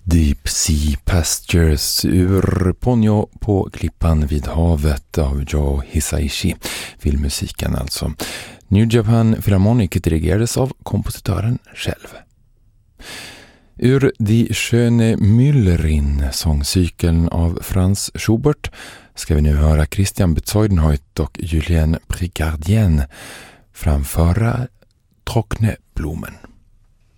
Deep Sea Pastures ur Ponyo på klippan vid havet av Joe Hisaishi, filmmusiken alltså. New Japan Philharmonic dirigerades av kompositören själv. Ur Die Schöne Müllerin, sångcykeln av Franz Schubert, ska vi nu höra Christian Bezuidenhout och Julien Pricardien framföra Trockne Blumen.